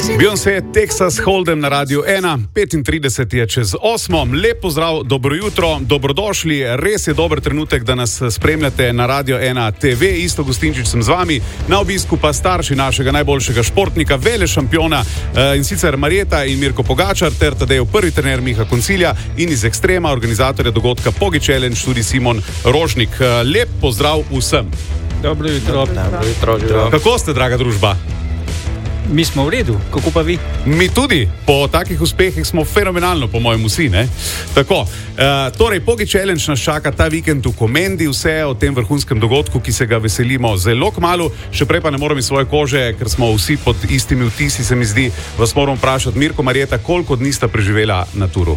Beyoncé, Texas Hold'em na Radiu 1, 35 je čez 8. Lep pozdrav, dobro jutro, dobrodošli. Res je dober trenutek, da nas spremljate na Radio 1 TV. Isto Gustinčič sem z vami, na obisku pa starši našega najboljšega športnika, vele šampiona, in sicer Marjeta in Mirko Pogačar, ter Tadejev prvi trener Miha Koncilja in iz Ekstrema, organizatorja dogodka Pogi Challenge, tudi Simon Rožnik. Lep pozdrav vsem. Dobro jutro. Kako ste, draga družba? Mi smo v redu, kako pa vi? Mi tudi, po takih uspehih smo fenomenalno, po mojem vsi, ne? Tako, torej Pogi Challenge nas čaka ta vikend v Komendi, vse o tem vrhunskem dogodku, ki se ga veselimo zelo kmalu, še prej pa ne moram iz svoje kože, ker smo vsi pod istimi vtisi, se mi zdi, vas moram vprašati, Mirko, Marjeta, koliko dni sta preživela na turu?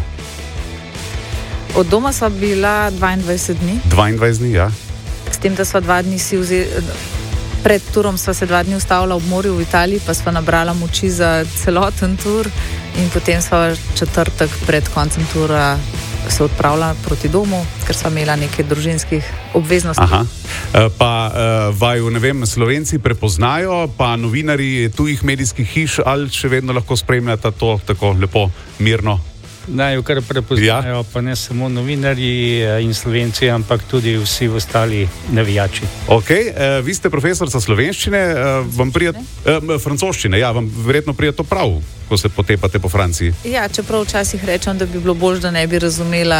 Od doma sva bila 22 dni. 22 dni, ja. S tem, da sva 2 dni si vzeli... Pred turom sva se 2 dni ustavila ob morju v Italiji, pa sva nabrala moči za celoten tur in potem sva četrtek pred koncem tura se odpravila proti domu, ker sva imela nekaj družinskih obveznosti. Aha. Pa vaju, ne vem, Slovenci prepoznajo, pa novinarji tujih medijskih hiš, ali še vedno lahko spremljata to tako lepo, mirno? Naj, kar prepoznajo, ja. Pa ne samo novinarji in Slovenci, ampak tudi vsi ostali navijači. Ok, vi ste profesorica slovenščine, vam prija, francoščine, ja, vam verjetno prija to prav, ko se potepate po Franciji. Ja, čeprav včasih rečem, da bi bilo bolj, da ne bi razumela,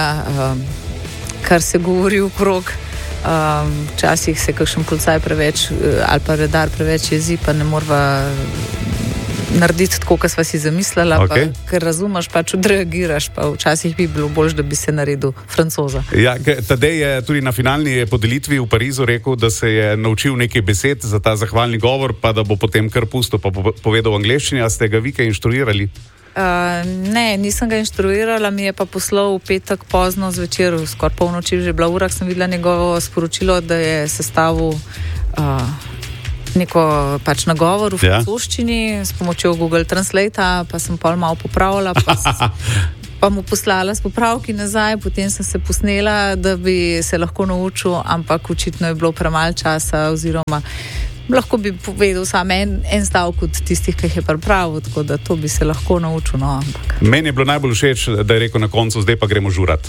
kar se govori okrog. Včasih se kakšen policaj preveč, ali pa redar preveč jezi, pa ne morva narediti tako, kot sva si zamislila, okay. Pa, ker razumeš, pač odreagiraš, pa včasih bi bilo bolj, da bi se naredil Francoza. Ja, Tadej je tudi na finalni podelitvi v Parizu rekel, da se je naučil nekaj besed za ta zahvalni govor, pa da bo potem kar pusto pa povedal v angleščini. A ste ga vi kaj inštruirali? Ne, nisem ga inštruirala, mi je pa poslal v petek pozno zvečer, skoraj polnoči že bila ura, sem videla njegovo sporočilo, da je sestavil neko pač nagovor v francoščini s pomočjo Google Translate, pa sem pol malo popravila, pa mu poslala s popravki nazaj, potem sem se posnela, da bi se lahko naučil, ampak očitno je bilo premalo časa, oziroma lahko bi povedal samo en stavek od tistih, ki jih je pripravil, tako da to bi se lahko naučil, no, ampak. Meni je bilo najbolj všeč, da je rekel na koncu, zdaj pa gremo žurat.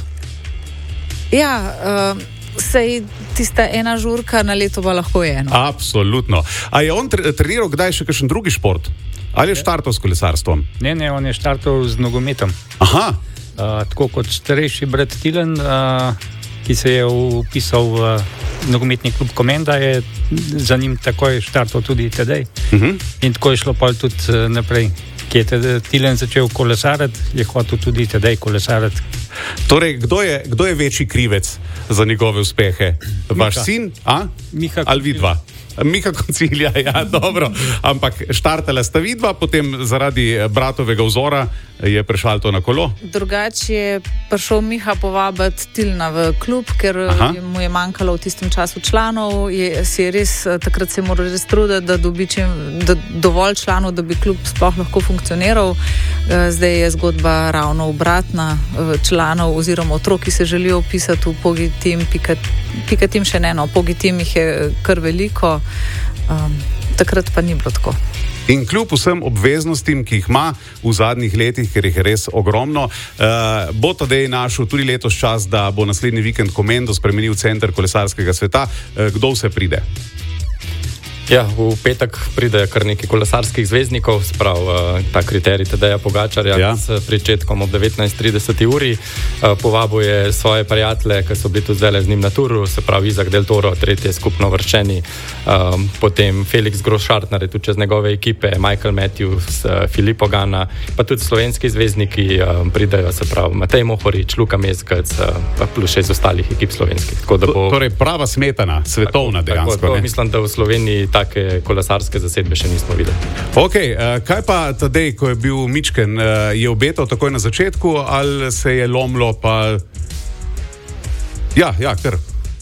Ja, sej tista ena žurka na leto pa lahko je, no. Absolutno. A je on treniral kdaj še kakšen drugi šport? Ali je štartal s kolesarstvom? Ne, on je štartal z nogometom. Aha. Tako kot starejši brat Tilen, ki se je upisal v nogometni klub Komenda, je za njim takoj štartal tudi Tadej. In tako je šlo pa tudi naprej. Ki je Tilen začel kolesariti, je hotel tudi Tadej kolesariti. Torej, kdo je večji krivec za njegove uspehe? Vaš sin, Miha ali vidva? Miha Koncilja, ja, dobro. Ampak štartala sta vidva, potem zaradi bratovega vzora je prešal to na kolo. Drugače je prišel Miha povabiti Tilna v klub, ker mu je manjkalo v tistem času članov. Takrat se je moral res truditi, da dobi dovolj članov, da bi klub sploh lahko funkcioniral. Zdaj je zgodba ravno obratna. Članov oziroma otrok, ki se želijo vpisati v Pogi Team, Pika Team še ne, no, Pogi Team jih je kar veliko. Takrat pa ni bilo tako. In kljub vsem obveznostim, ki jih ima v zadnjih letih, ker jih je res ogromno, bo Tadej našel tudi letos čas, da bo naslednji vikend Komendo spremenil center kolesarskega sveta. Kdo vse pride? Ja, v petek pride kar nekaj kolesarskih zvezdnikov, sprav ta kriterij Tadeja Pogačarja s pričetkom ob 19:30 uri. Povabil je svoje prijatelje, ki so bili tudi zdaj z njim na turu, se pravi Izak Del Toro, tretje skupno vrščeni, potem Felix Groschartner je tudi čez njegove ekipe, Michael Matthews, Filippo Ganna, pa tudi slovenski zvezdniki pridajo, se pravi Matej Mohorič, Luka Mezgec, pa plus 6 ostalih ekip slovenskih. Torej prava smetana, svetovna dejansko. Tako, mislim, da v Sloveniji take kolesarske zasedbe še nismo videli. Ok, kaj pa Tadej, ko je bil mičken, je obetal takoj na začetku ali se je lomilo pa... Ja, kar.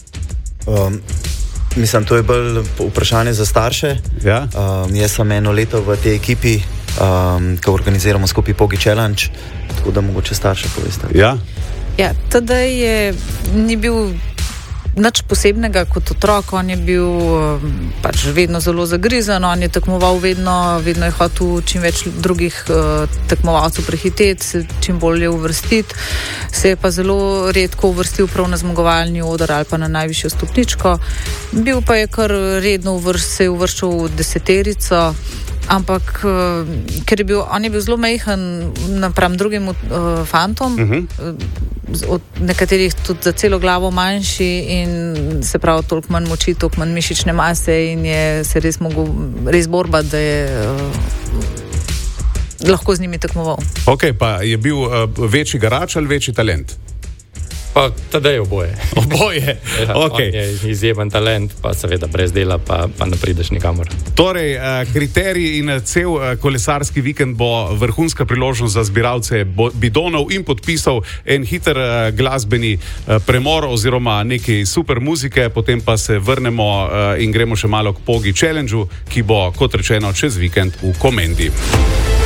Mislim, to je bolj vprašanje za starše. Ja. Jaz sem eno leto v tej ekipi, ki organiziramo skupaj Pogi Challenge, tako da mogoče starše poveste. Ja. Ja, Tadej ni bil nič posebnega kot otrok, on je bil pač vedno zelo zagrizan, on je tekmoval vedno je hotel čim več drugih tekmovalcev prehiteti, se čim bolje uvrstiti, se je pa zelo redko uvrstil prav na zmagovalni oder ali pa na najvišjo stopničko. Bil pa je kar redno se je uvrščal v deseterico, ampak ker on je bil zelo majhen napram drugim fantom, od nekaterih tudi za celo glavo manjši in se pravi toliko manj moči, toliko manj mišične mase in je se res mogel res borbati, da je lahko z njimi tekmoval. Ok, pa je bil večji garač ali večji talent? Pa tedaj oboje. Oboje, ja, ok. On je izjemen talent, pa seveda brez dela pa ne prideš nikamor. Torej, kriterij in cel kolesarski vikend bo vrhunska priložnost za zbiralce bidonov in podpisov, en hiter glasbeni premor oziroma nekaj super muzike, potem pa se vrnemo in gremo še malo k Pogi Challengeu, ki bo, kot rečeno, čez vikend v Komendi.